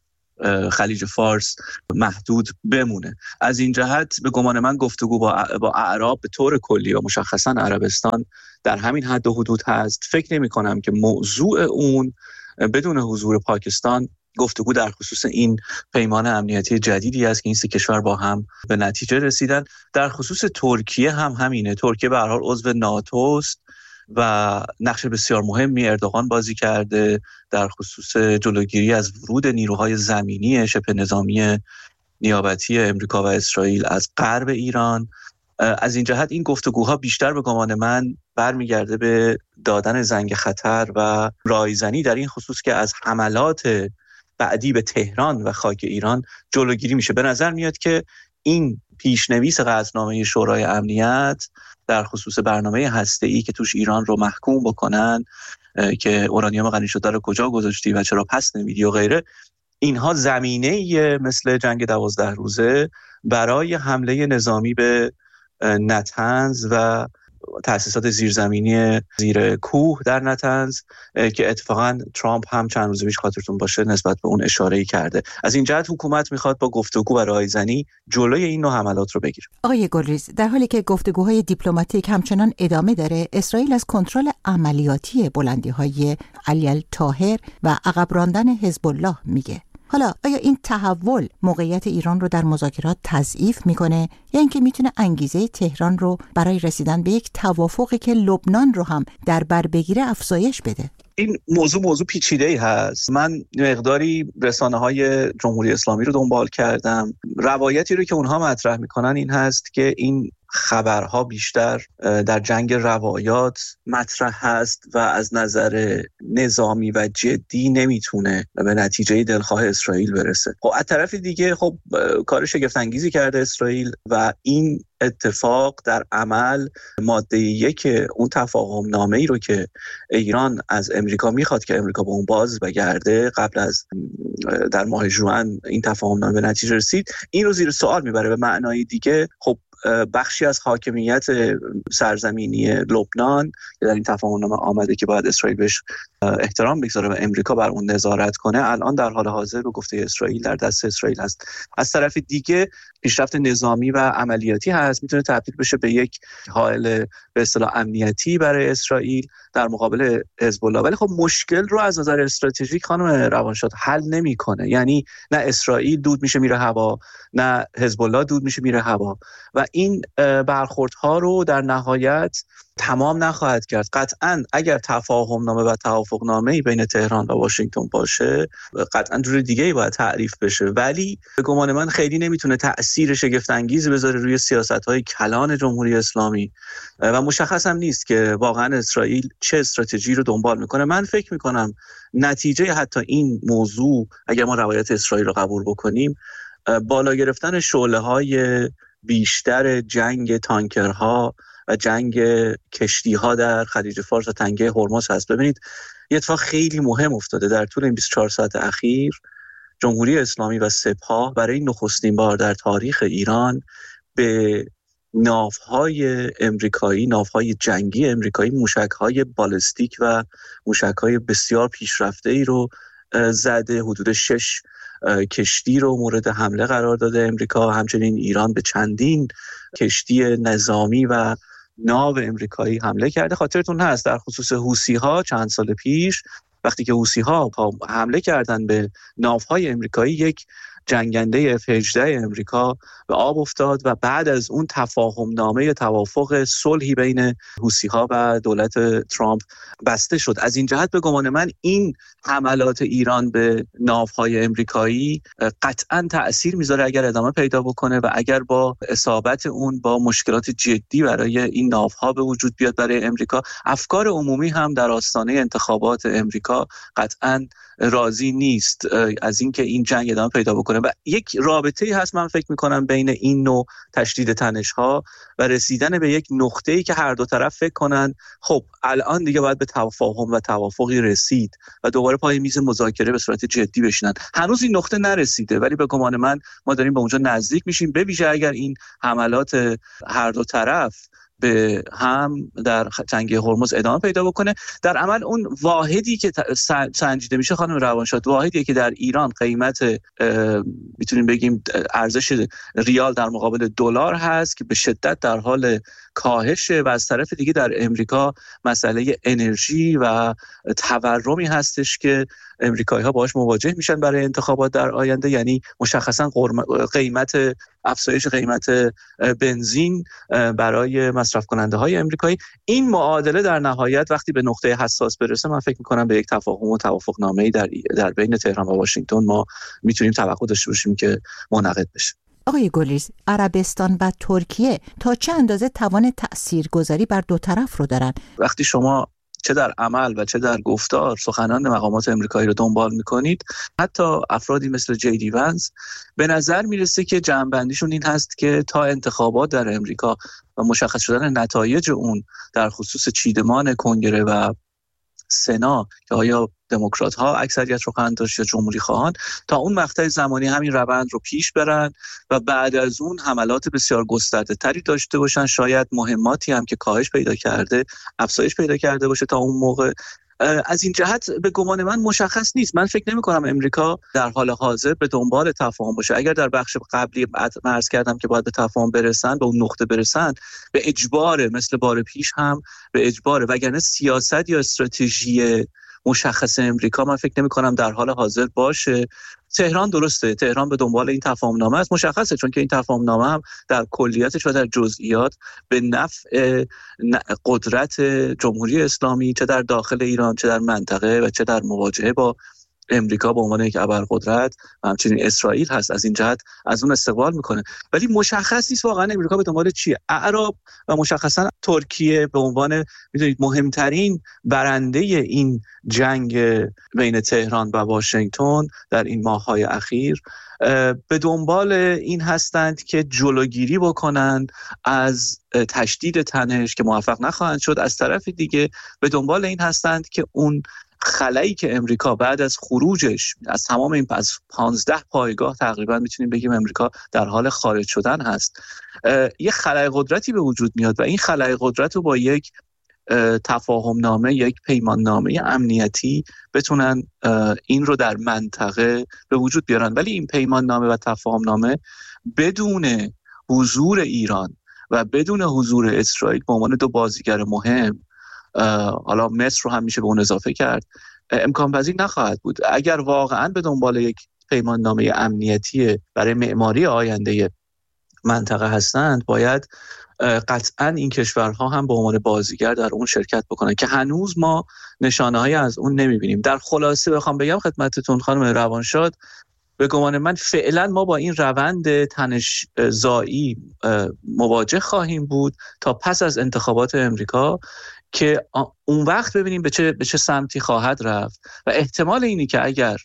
S11: خلیج فارس محدود بمونه. از این جهت به گمان من گفتگو با با اعراب به طور کلی و مشخصا عربستان در همین حد و حدود هست. فکر نمی کنم که موضوع اون بدون حضور پاکستان گفتگو در خصوص این پیمان امنیتی جدیدی است که این سه کشور با هم به نتیجه رسیدن. در خصوص ترکیه هم همینه. ترکیه به هر حال عضو ناتوست و نقش بسیار مهمی اردوغان بازی کرده در خصوص جلوگیری از ورود نیروهای زمینی شبه نظامی نیابتی امریکا و اسرائیل از غرب ایران. از این جهت این گفتگوها بیشتر به گمان من برمیگرده به دادن زنگ خطر و رایزنی در این خصوص که از حملات بعدی به تهران و خاک ایران جلوگیری میشه. به نظر میاد که این پیشنویس قطعنامه شورای امنیت در خصوص برنامه هسته‌ای که توش ایران رو محکوم بکنن که اورانیوم غنی شده رو کجا گذاشتی و چرا پس نمیدی و غیره، اینها زمینه مثل جنگ دوازده روزه برای حمله نظامی به نتنز و تأسیسات زیرزمینی زیر کوه در نتنز که اتفاقا ترامپ هم چند روز پیش خاطرتون باشه نسبت به اون اشاره‌ای کرده. از این جهت حکومت میخواد با گفتگو و رایزنی جلوی این نوع حملات رو بگیره.
S2: آقای گلریز، در حالی که گفتگوهای دیپلماتیک همچنان ادامه داره، اسرائیل از کنترل عملیاتی بلندی‌های علی الطاهر و عقب راندن حزب الله میگه. حالا آیا این تحول موقعیت ایران رو در مذاکرات تضعیف میکنه یا اینکه میتونه انگیزه تهران رو برای رسیدن به یک توافقی که لبنان رو هم در بر بگیره افزایش بده؟
S11: این موضوع موضوع پیچیده‌ای هست. من مقداری رسانه‌های جمهوری اسلامی رو دنبال کردم. روایتی رو که اونها مطرح میکنن این هست که این خبرها بیشتر در جنگ روایات مطرح هست و از نظر نظامی و جدی نمیتونه به نتیجه دلخواه اسرائیل برسه. خب از طرف دیگه خب کار شگفت انگیزی کرده اسرائیل و این اتفاق در عمل ماده یک اون تفاهم نامه ای رو که ایران از امریکا میخواد که امریکا به اون باز بگرده قبل از در ماه ژوئن این تفاهم نامه به نتیجه رسید، این رو زیر سوال میبره. به معنای دیگه خب بخشی از حاکمیت سرزمینی لبنان که در این تفاهم نامه آمده که باید اسرائیل بهش احترام بگذاره و امریکا بر اون نظارت کنه، الان در حال حاضر به گفته اسرائیل در دست اسرائیل هست. از طرف دیگه پیشرفت نظامی و عملیاتی هست، میتونه تبدیل بشه به یک حائل به اصطلاح امنیتی برای اسرائیل در مقابل حزب الله. ولی خب مشکل رو از نظر استراتژیک خانم روانشاد حل نمیکنه. یعنی نه اسرائیل دود میشه میره هوا، نه حزب الله دود میشه میره هوا و این برخوردها رو در نهایت تمام نخواهد کرد. قطعاً اگر تفاهم نامه و توافق نامه‌ای بین تهران و واشنگتن باشه قطعاً جور دیگه‌ای باید تعریف بشه، ولی به گمان من خیلی نمیتونه تأثیر شگفت انگیزی بذاره روی سیاست‌های کلان جمهوری اسلامی و مشخص هم نیست که واقعاً اسرائیل چه استراتژی رو دنبال میکنه. من فکر میکنم نتیجه حتی این موضوع اگر ما روایت اسرائیل رو قبول بکنیم، بالا گرفتن شعله‌های بیشتر جنگ تانکرها و جنگ کشتی‌ها در خلیج فارس و تنگه هرمز هست. ببینید یه اتفاق خیلی مهم افتاده در طول این بیست و چهار ساعت اخیر. جمهوری اسلامی و سپاه برای نخستین بار در تاریخ ایران به ناوهای امریکایی، ناوهای جنگی امریکایی، موشک‌های بالستیک و موشک‌های بسیار پیشرفته‌ای رو زده. حدود شش کشتی رو مورد حمله قرار داده امریکا. همچنین ایران به چندین کشتی نظامی و ناو امریکایی حمله کرده. خاطرتون هست در خصوص حوثی‌ها چند سال پیش وقتی که حوثی‌ها حمله کردن به ناوهای امریکایی، یک جنگنده اف هجده امریکا به آب افتاد و بعد از اون تفاهم نامه توافق صلحی بین حوثی‌ها و دولت ترامپ بسته شد. از این جهت به گمان من این حملات ایران به ناوهای امریکایی قطعاً تأثیر میذاره اگر ادامه پیدا بکنه و اگر با اصابت اون با مشکلات جدی برای این ناوها به وجود بیاد برای امریکا. افکار عمومی هم در آستانه انتخابات امریکا قطعاً راضی نیست از اینکه این جنگ ادامه پیدا بکنه و یک رابطه‌ای هست من فکر می‌کنم بین این نوع تشدید تنش‌ها و رسیدن به یک نقطه‌ای که هر دو طرف فکر کنن خب الان دیگه باید به تفاهم و توافقی رسید و دوباره پای میز مذاکره به صورت جدی بشینن. هنوز این نقطه نرسیده ولی به گمان من ما داریم به اونجا نزدیک میشیم، به ویژه اگر این حملات هر دو طرف به هم در جنگ هرمز ادامه پیدا بکنه. در عمل اون واحدی که سنجیده میشه خانم روانشاد، واحدی که در ایران قیمت میتونیم بگیم ارزش ریال در مقابل دلار هست که به شدت در حال کاهشه و از طرف دیگه در امریکا مسئله انرژی و تورمی هستش که امریکایی‌ها باهاش مواجه میشن برای انتخابات در آینده. یعنی مشخصا قیمت افزایش قیمت بنزین برای مصرف کننده های امریکایی. این معادله در نهایت وقتی به نقطه حساس برسه من فکر میکنم به یک تفاهم و توافقنامه‌ای در در بین تهران و واشنگتن ما میتونیم توقع داشته باشیم که منعقد بشه.
S2: آقای گلریز، عربستان و ترکیه تا چه اندازه توان تاثیرگذاری بر دو طرف رو دارن؟
S11: وقتی شما چه در عمل و چه در گفتار سخنان مقامات امریکایی رو دنبال میکنید، حتی افرادی مثل جی دی ونس، به نظر میرسه که جمع‌بندیشون این هست که تا انتخابات در امریکا و مشخص شدن نتایج اون در خصوص چیدمان کنگره و سنا که آیا دموکرات ها اکثریت رو خواهند داشت یا جمهوری خواهان، تا اون مقطع زمانی همین روند رو پیش برن و بعد از اون حملات بسیار گسترده تری داشته باشن. شاید مهماتی هم که کاهش پیدا کرده افزایش پیدا کرده باشه تا اون موقع. از این جهت به گمان من مشخص نیست. من فکر نمی کنم امریکا در حال حاضر به دنبال تفاهم باشه. اگر در بخش قبلی عرض کردم که باید به تفاهم برسن، به اون نقطه برسن، به اجبار مثل بار پیش هم به اجبار، وگرنه سیاست یا استراتژی مشخص امریکا من فکر نمی کنم در حال حاضر باشه. تهران درسته، تهران به دنبال این تفاهم نامه است، مشخصه، چون که این تفاهم نامه هم در کلیتش و در جزئیات به نفع قدرت جمهوری اسلامی چه در داخل ایران چه در منطقه و چه در مواجهه با امریکا به عنوان یک ابرقدرت و همچنین اسرائیل هست. از این جهت از اون استقبال میکنه، ولی مشخص نیست واقعا امریکا به دنبال چیه. اعراب و مشخصا ترکیه به عنوان میدونید مهمترین برنده این جنگ بین تهران و واشنگتن در این ماه‌های اخیر به دنبال این هستند که جلوگیری بکنند از تشدید تنش که موفق نخواهند شد. از طرف دیگه به دنبال این هستند که اون خلایی که امریکا بعد از خروجش از تمام این از پانزده پایگاه تقریبا میتونیم بگیم امریکا در حال خارج شدن هست، یه خلای قدرتی به وجود میاد و این خلای قدرت رو با یک تفاهم نامه، یک پیمان نامه امنیتی بتونن این رو در منطقه به وجود بیارن. ولی این پیمان نامه و تفاهم نامه بدون حضور ایران و بدون حضور اسرائیل به عنوان دو بازیگر مهم، حالا مصر رو هم میشه به اون اضافه کرد، امکان پذیر نخواهد بود. اگر واقعا به دنبال یک پیمان نامه امنیتی برای معماری آینده منطقه هستند، باید قطعا این کشورها هم به عنوان بازیگر در اون شرکت بکنن که هنوز ما نشانه‌هایی از اون نمیبینیم. در خلاصه بخوام بگم خدمتتون خانم روانشاد، به گمان من فعلا ما با این روند تنش‌زایی مواجه خواهیم بود تا پس از انتخابات امریکا که اون وقت ببینیم به چه به چه سمتی خواهد رفت و احتمال اینی که اگر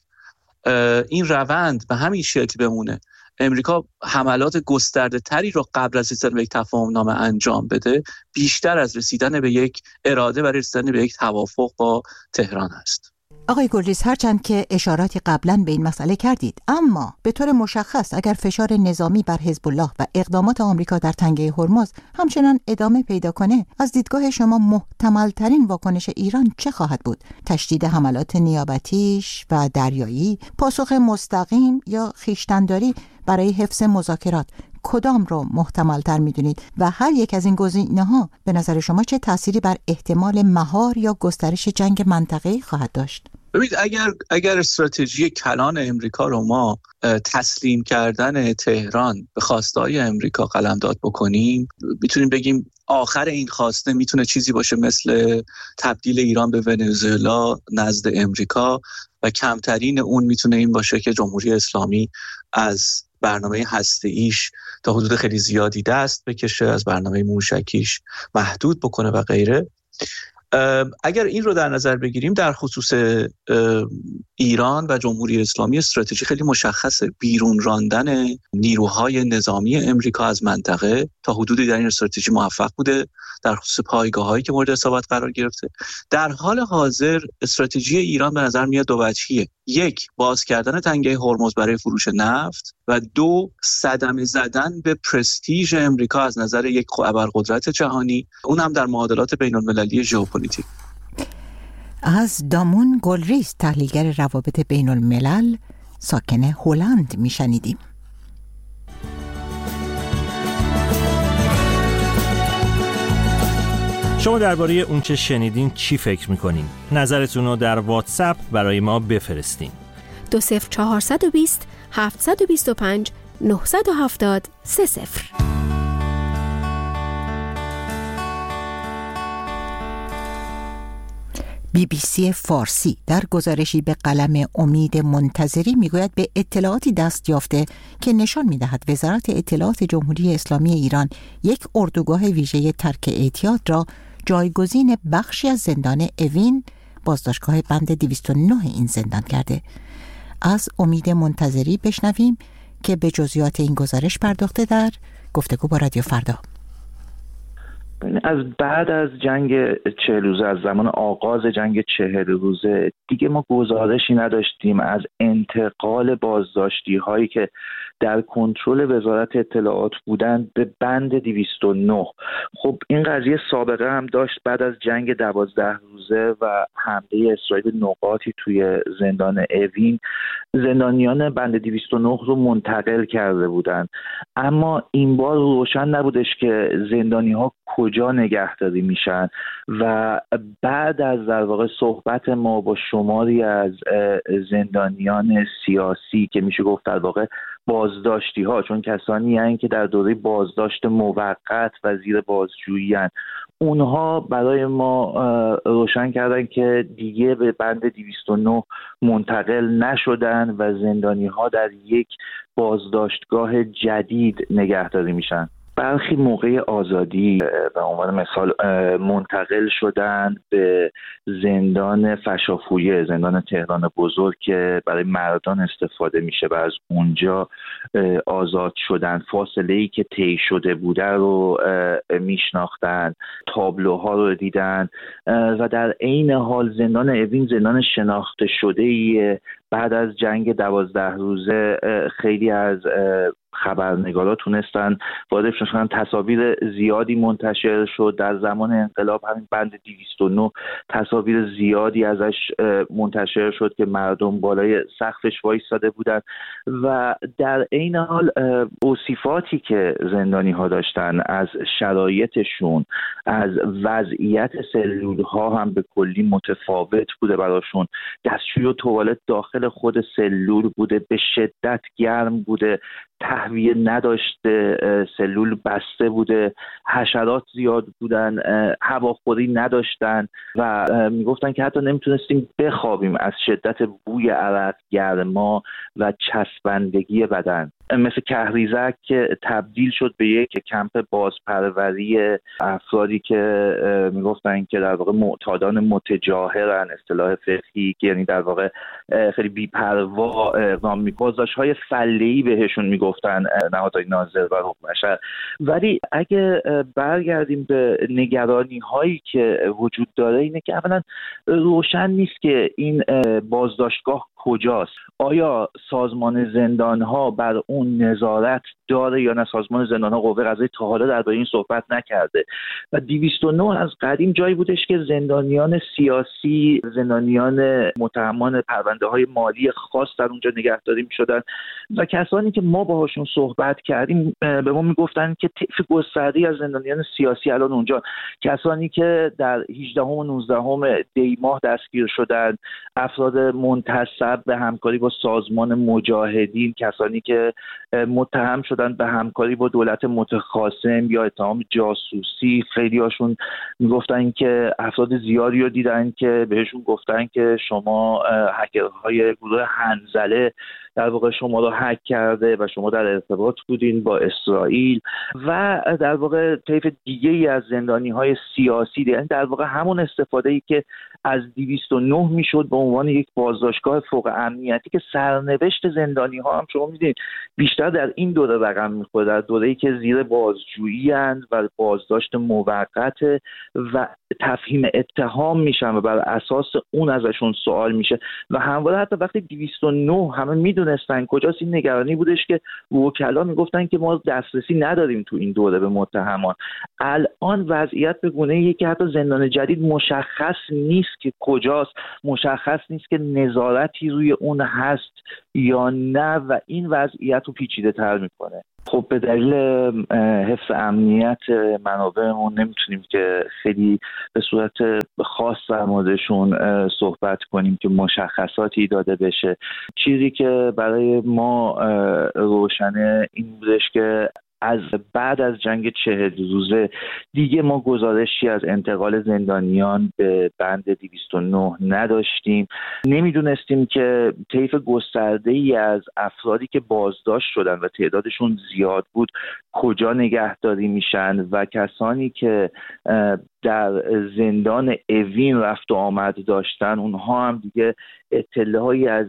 S11: این روند به همین شکل بمونه، امریکا حملات گسترده تری رو قبل از رسیدن به یک تفاهم نامه انجام بده، بیشتر از رسیدن به یک اراده برای رسیدن به یک توافق با تهران است.
S2: آقای گلریز، هرچند که اشاراتی قبلا به این مسئله کردید، اما به طور مشخص اگر فشار نظامی بر حزب الله و اقدامات آمریکا در تنگه هرمز همچنان ادامه پیدا کنه، از دیدگاه شما محتمل ترین واکنش ایران چه خواهد بود؟ تشدید حملات نیابتیش و دریایی، پاسخ مستقیم یا خویشتن‌داری برای حفظ مذاکرات، کدام رو محتمل تر میدونید و هر یک از این گزینه‌ها به نظر شما چه تأثیری بر احتمال مهار یا گسترش جنگ منطقه‌ای خواهد داشت؟
S11: ببینید، اگر اگر استراتژی کلان امریکا رو ما تسلیم کردن تهران به خواسته‌های امریکا قلمداد بکنیم، میتونیم بگیم آخر این خواسته میتونه چیزی باشه مثل تبدیل ایران به ونزوئلا نزد امریکا و کمترین اون میتونه این باشه که جمهوری اسلامی از برنامه هسته‌ایش تا حدود خیلی زیادی دست بکشه، از برنامه موشکیش محدود بکنه و غیره. اگر این رو در نظر بگیریم، در خصوص ایران و جمهوری اسلامی استراتژی خیلی مشخصه، بیرون راندن نیروهای نظامی امریکا از منطقه. تا حدودی در این استراتژی موفق بوده در خصوص پایگاه‌هایی که مورد اصابت قرار گرفته. در حال حاضر استراتژی ایران به نظر میاد دو وجهیه: یک، باز کردن تنگه هرمز برای فروش نفت و دو، صدمه زدن به پرستیژ امریکا از نظر یک ابرقدرت جهانی، اون هم در معادلات بین‌المللی ژئوپلیتیک.
S2: از دامون گلریز، تحلیلگر روابط بین الملل، ساکن هلند میشنیدیم.
S12: شما درباره اون چه شنیدین چی فکر میکنین؟ نظرتون رو در واتساپ برای ما بفرستین.
S3: دو صفر چهارصد و بیست هفتصد و بیست و پنج نهصد و هفتاد سه صفر.
S2: بی بی سی فارسی در گزارشی به قلم امید منتظری میگوید به اطلاعاتی دست یافته که نشان میدهد وزارت اطلاعات جمهوری اسلامی ایران یک اردوگاه ویژه ترک اعتیاد را جایگزین بخشی از زندان اوین، بازداشتگاه بند دویست و نه این زندان کرده. از امید منتظری بشنویم که به جزئیات این گزارش پرداخته در گفتگو با رادیو فردا.
S13: از بعد از جنگ چهل روزه، از زمان آغاز جنگ چهل روزه دیگه ما گزارشی نداشتیم از انتقال بازداشتی هایی که در کنترل وزارت اطلاعات بودن به بند دویست و نه. خب این قضیه سابقه هم داشت. بعد از جنگ دوازده روزه و حمله اسرائیل نقاطی توی زندان اوین، زندانیان بند دویست و نه رو منتقل کرده بودن، اما این بار روشن نبودش که زندانی ها کجا نگهداری میشن و بعد از در واقع صحبت ما با شماری از زندانیان سیاسی که میشه گفت در واقع بازداشتی ها، چون کسانی هستند که در دوره بازداشت موقت و زیر بازجویی هستند، اونها برای ما روشن کردن که دیگه به بند دویست و نه منتقل نشدن و زندانی ها در یک بازداشتگاه جدید نگهداری میشن. برخی موقع آزادی به عنوان مثال منتقل شدن به زندان فشافویه، زندان تهران بزرگ که برای مردان استفاده میشه و از اونجا آزاد شدن. فاصله ای که طی شده بوده رو میشناختن، تابلوها رو دیدن و در عین حال زندان اوین زندان شناخته شده ایه. بعد از جنگ دوازده روزه خیلی از خبرنگارا تونستن وارد شدن، تصاویر زیادی منتشر شد. در زمان انقلاب همین بند دویست و نه تصاویر زیادی ازش منتشر شد که مردم بالای سقفش وایساده بودن و در عین حال اوصافاتی که زندانی ها داشتن از شرایطشون، از وضعیت سلول ها هم به کلی متفاوت بوده براشون. دستشویی و توالت داخل خود سلول بوده، به شدت گرم بوده، تهویه نداشته، سلول بسته بوده، حشرات زیاد بودن، هواخوری نداشتن و میگفتن که حتی نمیتونستیم بخوابیم از شدت بوی عرق، گرما و چسبندگی بدن. مثل کهریزک که تبدیل شد به یک کمپ بازپروری افرادی که میگفتن که در واقع معتادان متجاهرن، اصطلاح فقهی، یعنی در واقع خیلی بی‌پروا اقدام می‌کنن. بازداشت‌های فله‌ای بهشون میگفتن نهادهای ناظر و حکم بشر. ولی اگه برگردیم به نگرانی هایی که وجود داره، اینه که اولا روشن نیست که این بازداشتگاه کجاست. آیا سازمان زندان‌ها بر اون نظارت داره یا نه؟ سازمان زندان‌ها، قوه قضاییه تا حالا درباره این صحبت نکرده و دویست و نه از قدیم جایی بودش که زندانیان سیاسی، زندانیان متهمان پرونده‌های مالی خاص در اونجا نگهداری می‌شدن و کسانی که ما باهاشون صحبت کردیم به ما میگفتن که طیف گسترده‌ای از زندانیان سیاسی الان اونجا، کسانی که در هجدهم و نوزدهم دی ماه دستگیر شدن، افراد منتسب به همکاری با سازمان مجاهدین، کسانی که متهم شدن به همکاری با دولت متخاصم یا اتهام جاسوسی. خیلی هاشون میگفتن که افراد زیادی رو دیدن که بهشون گفتن که شما هکرهای گروه حنظله در واقع شما رو هک کرده و شما در ارتباط بودین با اسرائیل و در واقع طیف دیگه ای از زندانی های سیاسی. یعنی در واقع همون استفاده ای که از دویست و نه میشد به عنوان یک بازداشتگاه فوق امنیتی که سرنوشت زندانی ها هم شما میدونید بیشتر در این دوره رقم میخوره، در دوره‌ای که زیر بازجویی اند و بازداشت موقت و تفهیم اتهام میشن و بر اساس اون ازشون سوال میشه و همواره حتی وقتی دویست و نه همه میدونستن کجاست، این نگرانی بودش که وکلا میگفتن که ما دسترسی نداریم تو این دوره به متهمان. الان وضعیت به گونه‌ایه که حتی زندان جدید مشخص نیست که کجاست، مشخص نیست که نظارتی روی اون هست یا نه و این وضعیت رو پیچیده تر میکنه. خب به دلیل حفظ امنیت منابعمون نمیتونیم که خیلی به صورت خاص در موردشون صحبت کنیم که مشخصاتی داده بشه. چیزی که برای ما روشنه این بودش که از بعد از جنگ چهل روزه دیگه ما گزارشی از انتقال زندانیان به بند دویست و نه نداشتیم. نمیدونستیم که طیف گسترده‌ای از افرادی که بازداشت شدن و تعدادشون زیاد بود کجا نگهداری میشن و کسانی که در زندان اوین رفت و آمد داشتن اونها هم دیگه اطلاعی از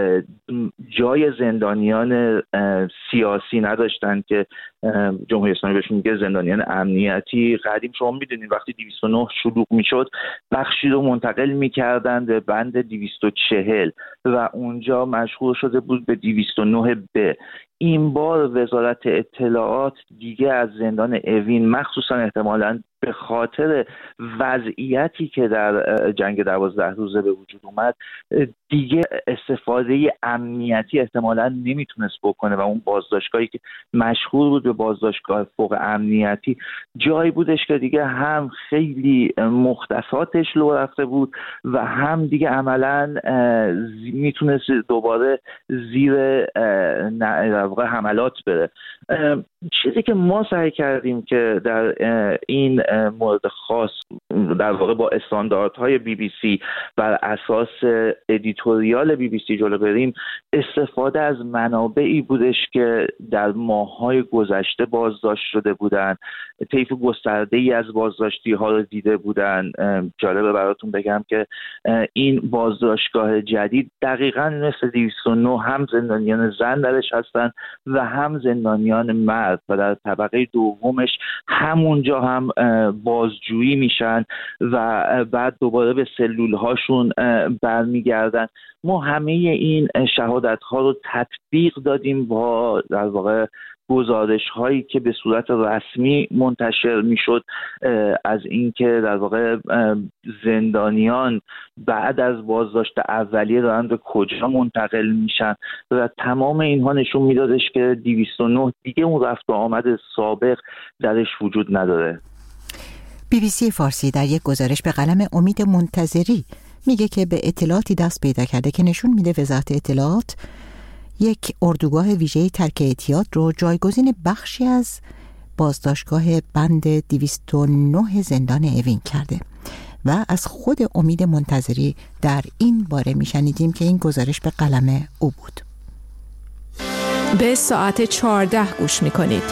S13: جای زندانیان سیاسی نداشتن که جمهوری اسلامی بهشون میگه زندانیان امنیتی. قدیم شما میدونید وقتی دویست و نه شلوغ میشد بخشی رو منتقل میکردن به بند دویست و چهل و اونجا مشغول شده بود به دویست و نه ب. این بار وزارت اطلاعات دیگه از زندان اوین مخصوصا احتمالاً به خاطر وضعیتی که در جنگ دوازده روزه به وجود اومد دیگه استفاده امنیتی احتمالاً نمیتونست بکنه و اون بازداشتگاهی که مشهور بود به بازداشتگاه فوق امنیتی جایی بودش که دیگه هم خیلی مختصاتش لو رفته بود و هم دیگه عملاً میتونست دوباره زیر در واقع حملات بره. چیزی که ما سعی کردیم که در این مورد خاص در واقع با استانداردهای بی بی سی بر اساس ادیتوریال بی بی سی جلو بریم استفاده از منابعی بودش که در ماه‌های گذشته بازداشت شده بودن، طیف گسترده‌ای از بازداشتی ها رو دیده بودن. جالبه براتون بگم که این بازداشتگاه جدید دقیقاً مثل دویست و نه هم زندانیان زن درش هستن و هم زندانیان مرد و در طبقه دومش همونجا هم بازجویی میشن و بعد دوباره به سلول هاشون برمیگردن. ما همه این شهادت ها رو تطبیق دادیم با در واقع گزارش هایی که به صورت رسمی منتشر میشد از اینکه در واقع زندانیان بعد از بازداشت اولیه دارن به کجا منتقل میشن و تمام اینها نشون میدادش که دویست و نه دیگه اون رفت و آمد سابق درش وجود نداره.
S2: بی بی سی فارسی در یک گزارش به قلم امید منتظری میگه که به اطلاعاتی دست پیدا کرده که نشون میده وزارت اطلاعات یک اردوگاه ویژه ترک اعتیاد رو جایگزین بخشی از بازداشتگاه بند دویست و نه زندان اوین کرده و از خود امید منتظری در این باره میشنیدیم که این گزارش به قلم او بود.
S9: به ساعت چهارده گوش میکنید.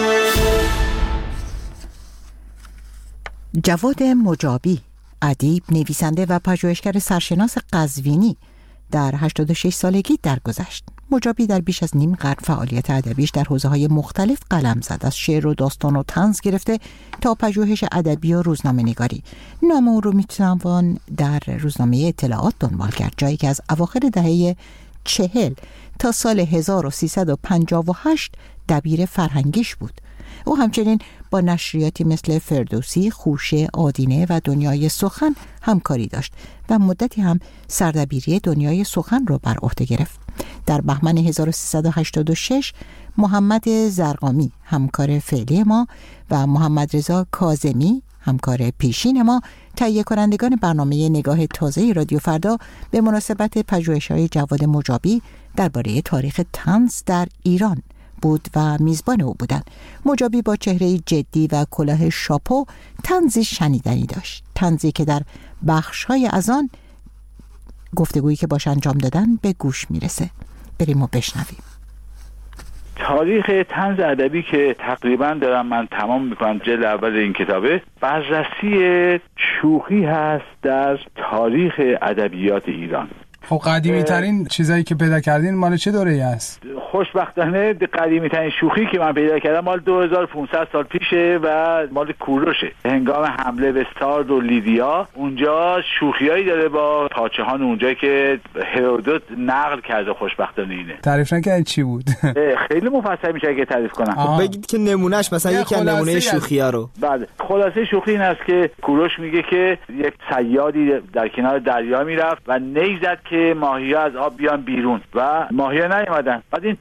S2: جواد مجابی، ادیب، نویسنده و پژوهشگر سرشناس قزوینی در هشتاد و شش سالگی درگذشت. مجابی در بیش از نیم قرن فعالیت ادبیش در حوزه‌های مختلف قلم زد، از شعر و داستان و طنز گرفته تا پژوهش ادبی و روزنامه‌نگاری. نام او رو میتوان در روزنامه اطلاعات دنبال کرد، جایی که از اواخر دهه چهل تا سال هزار و سیصد و پنجاه و هشت دبیر فرهنگیش بود. او همچنین با نشریاتی مثل فردوسی، خوشه، آدینه و دنیای سخن همکاری داشت و مدتی هم سردبیری دنیای سخن را بر عهده گرفت. در بهمن هزار و سیصد و هشتاد و شش محمد زرقامی همکار فعلی ما و محمد رضا کاظمی همکار پیشین ما تهیه کنندگان برنامه نگاه تازه رادیو فردا به مناسبت پژوهش‌های جواد مجابی درباره تاریخ طنز در ایران بود و میزبان او بودند. مجابی با چهره جدی و کلاه شاپو طنزی شنیدنی داشت، طنزی که در بخش‌های از آن گفتگویی که باش انجام دادن به گوش میرسه. بریم و بشنویم.
S14: تاریخ طنز ادبی که تقریبا دارم من تمام میکنم جلد اول این کتابه، بررسی شوخی هست در تاریخ ادبیات ایران.
S15: خب قدیمی ترین چیزایی که پیدا کردین مال چه دوره‌ای است؟
S14: خوشبختانه قدیمی ترین شوخی که من پیدا کردم مال دو هزار و پانصد سال پیشه و مال کوروشه. هنگام حمله به سارد و لیدیا اونجا شوخیایی داره با پادشاهان اونجا که هرودوت نقل کرده. خوشبختانه اینه.
S15: تعریف نکنید چی بود؟
S14: خیلی مفصل میشه اگه تعریف کنم.
S16: خب بگید که نمونهش مثلا یکی از نمونه شوخی‌ها رو.
S14: بله، خلاصه شوخی این است که کوروش میگه که یک صیادی در کنار دریا میرفت و نی زد که ماهی‌ها از آب بیان بیرون و ماهی‌ها نیومدن. بعد این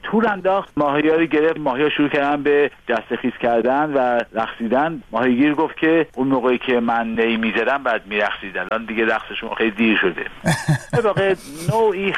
S14: تور انداخت، ماهی‌ها رو گرفت، ماهی‌ها شروع کردن به دستخیز کردن و رقصیدن. ماهیگیر گفت که اون موقعی که من نی می‌زدم بعد می‌رقصیدن، الان دیگه رقصشون خیلی دیر شده. به واقع نوعی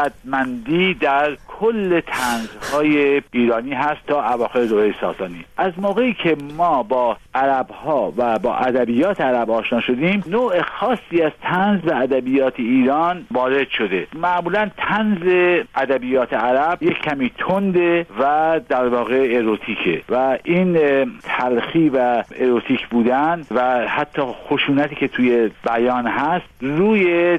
S14: خردمندی در کل طنزهای ایرانی هست تا اواخر دوره ساسانی. از موقعی که ما با عرب‌ها و با ادبیات عرب آشنا شدیم، نوع خاصی از طنز و ادبیات ایران وارد شده. معمولا طنز ادبیات عرب یک کمی تنده و در واقع اروتیکه و این تلخی و اروتیک بودن و حتی خشونتی که توی بیان هست روی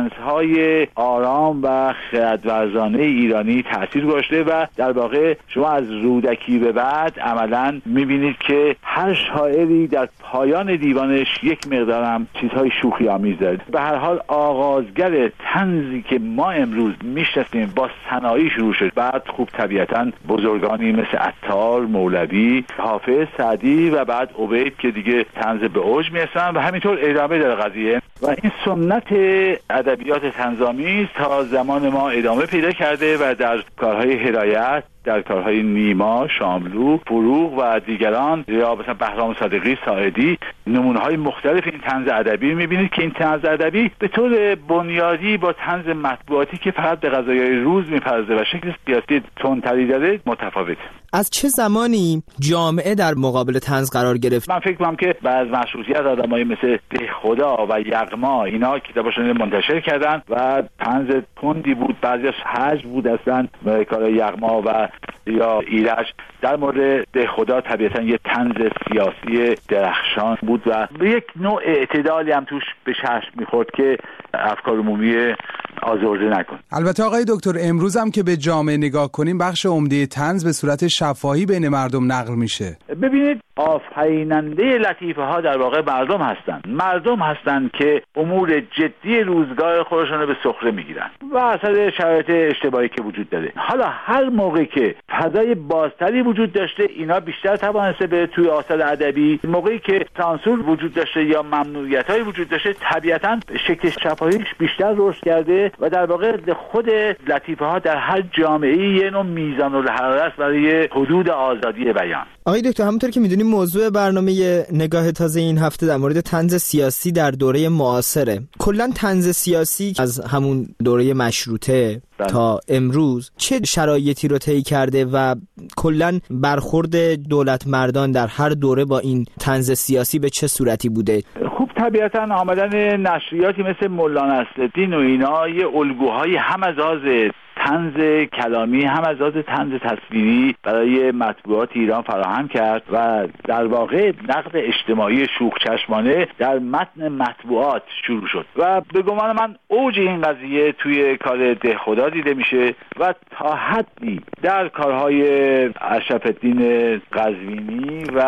S14: طنزهای آرام و خردورزانه ایرانی تأثیر گذاشته و در واقع شما از رودکی به بعد عملا میبینید که هر شاعری در پایان دیوانش یک مقدارم چیزهای شوخی آمیز داره. به هر حال آغازگر طنزی که ما امروز میشناسیم با ثنایی شروع شد، بعد خوب طبیعتا بزرگانی مثل عطار، مولوی، حافظ، سعدی و بعد عبید که دیگه طنز به اوج میرسن و همینطور ادامه داره قضیه و این سنت ادبیات طنزآمیز تا زمان ما ادامه پیدا کرده و در کارهای هدایت، در کارهای نیما، شاملو، فروغ و دیگران یا مثلا بهرام صادقی، ساعدی، نمونه‌های مختلف این طنز ادبی می‌بینید که این طنز ادبی به طور بنیادی با طنز مطبوعاتی که فقط به قضایای روز می‌پردازه و شکل سیاسی تندتری داره متفاوته.
S16: از چه زمانی جامعه در مقابل طنز قرار گرفت؟
S14: من فکر می‌کنم که بعض مشروطیت آدمایی مثل دهخدا و یغما اینا کتاباشون منتشر کردن و طنز تندی بود، بعضیش هجو بود اصلا کار یغما و یا ایرج. در مورد دهخدا طبیعتا یه طنز سیاسی درخشان بود و به یک نوع اعتدالی هم توش به چشم می‌خورد که افکار عمومی آزرده نکن.
S15: البته آقای دکتر امروز هم که به جامعه نگاه کنیم بخش عمده طنز به صورت شفاهی بین مردم نقل میشه.
S14: ببینید آفریننده لطیفه ها در واقع مردم هستند. مردم هستند که امور جدی روزگار خودشون رو به سخره میگیرن و اثر شرایط اشتباهی که وجود داره. حالا هر موقع که فضای بازتری وجود داشته اینا بیشتر توانسته به توی آثار ادبی، موقعی که سانسور وجود داشته یا ممنوعیت‌های وجود داشته طبیعتاً شکل شفاهیش بیشتر رشد کرده و در واقع خود لطیفه ها در هر جامعه‌ای یه نوع میزان الحرارت برای حدود آزادی بیان.
S16: آقای دکتر همونطور که میدونیم موضوع برنامه نگاه تازه این هفته در مورد طنز سیاسی در دوره معاصره. کلا طنز سیاسی از همون دوره مشروطه بله. تا امروز چه شرایطی رو طی کرده و کلا برخورد دولت مردان در هر دوره با این طنز سیاسی به چه صورتی بوده؟
S14: خوب طبیعتا آمدن نشریاتی مثل مولانا نصرالدین و اینا یه الگوهای هم از لحاظ طنز کلامی هم از لحاظ طنز تصویری برای مطبوعات ایران فراهم کرد و در واقع نقد اجتماعی شوخ چشمانه در متن مطبوعات شروع شد و به گمان من اوج این قضیه توی کار دهخدا دیده میشه و تا حدی در کارهای اشرف الدین قزوینی و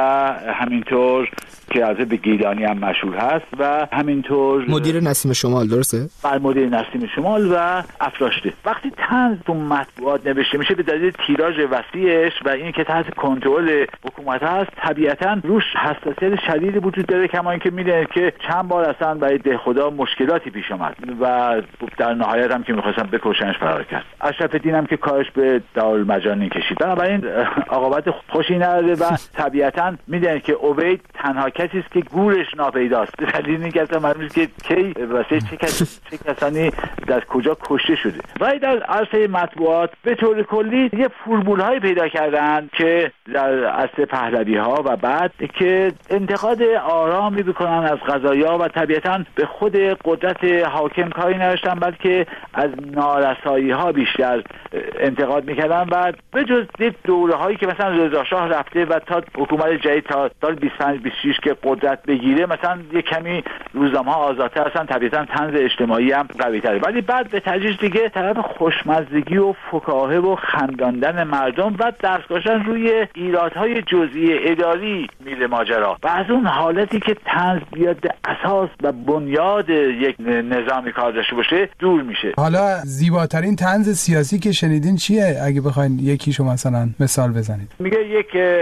S14: همینطور که از به گیلانی هم مشهور هست و همینطور
S16: مدیر نسیم شمال، درسته؟
S14: بر مدیر نسیم شمال و افراشته. وقتی طنز تو مطبوعات نوشته میشه به دلیل تیراژ وسیعش و این که تحت کنترل حکومت هست طبیعتا روش حساسیت شدیدی وجود داره، کما اینکه میدونید که چند بار اصلا برای دهخدا مشکلاتی پیش اومد و در نهایت هم که میخواستن بکشنش فرار کرد. اشرف الدین هم که کارش به دارالمجانین کشید. بنابراین عاقبت خوشی نداره و طبیعتا میدونید که عبید تنها کسی است که گورش ناپیداست. دلیل اینکه اصلا معلومه که کی واسه چه کسی چه کسانی در کجا کشته شده. و در عرصه مطبوعات به طور کلی یه فرمول‌های پیدا کردن که در عصر پهلوی ها و بعد که انتقاد آرامی بکنن از قضایا و طبیعتاً به خود قدرت حاکم کاری نداشتن بلکه از نارسایی ها بیشتر انتقاد میکردن و به جز دوره هایی که مثلا رضا شاه رفته و تا حکومت جدید تا سال بیست و پنج بیست و شش که قدرت بگیره مثلا یه کمی روزنامه‌ها آزادتر هستن، طبیعتاً طنز اجتماعی هم قوی‌تره، ولی بعد به تدریج دیگه طرف خوشمزدگی و فکاهه و خنداندن مردم و دست گذاشتن روی ایرادهای جزئی اداری میره ماجرا و از اون حالتی که طنز بیاد به اساس و بنیاد یک نظامی کار داشته باشه دور میشه.
S15: حالا زیباترین طنز سیاسی که شنیدین چیه؟ اگه بخواید یکیشو مثلا مثال بزنید.
S14: میگه یک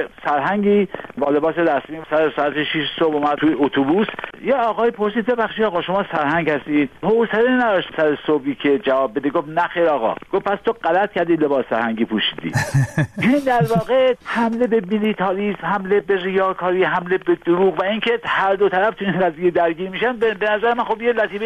S14: سرهنگی با لباس رسمی سر ساعت شش صبح اومد توی اتوبوس، یه آقای پرسید ببخشید آقا شما سرهنگ هستید؟ حوصله نداشت سر صبحی که جواب بده، گفت نه خیر آقا گفت پس تو غلط کردی لباس سرهنگی پوشیدی. این در واقع حمله به میلیتاریسم، حمله به ریاکاری، حمله به دروغ و اینکه هر دو طرف تو این قضیه درگیر میشن، به نظر من خب یه لطیفه